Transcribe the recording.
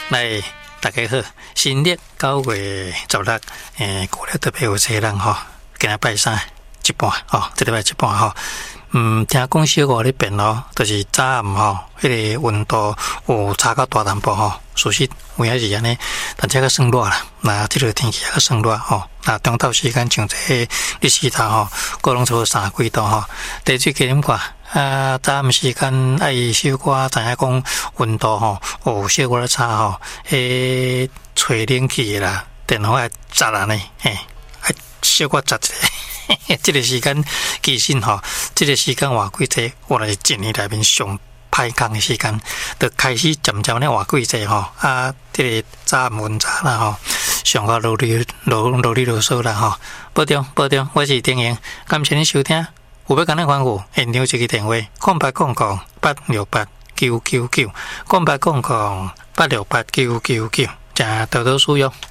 来，大家好，新历9月16，过了特别有些人吼，今日拜三一半吼，这礼拜一半吼。听讲小五那边咯，就是早暗吼，迄个温度有差到大淡薄吼，属实有影是安尼，但这个算热啦。那这个天气还算热吼，那中昼时间像这日时头吼，各拢做30几度吼。第最近点看早暗时间爱小可知影讲温度吼有小可差吼，吹冷气啦，电风爱杂安尼，爱小可杂一下。这个时间其实吼，这个时间换季节，我来一年内面上歹工的时间，就开始渐渐咧换季节吼。这个早暗温差啦吼，上个落雨落雪啦吼。保重，我是丁英，感谢你收听。有要跟咱吩咐，现场一个电话：0800-868-999，0800-868-999，请多多使用。